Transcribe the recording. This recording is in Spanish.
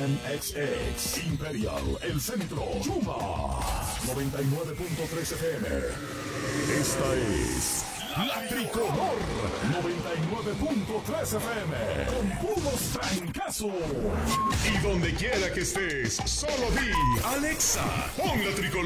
MXX, Imperial, El Centro, Yuma, 99.3 FM. Esta es La Tricolor, 99.3 FM, con puros trancazos. Y donde quiera que estés, solo di Alexa, pon La Tricolor.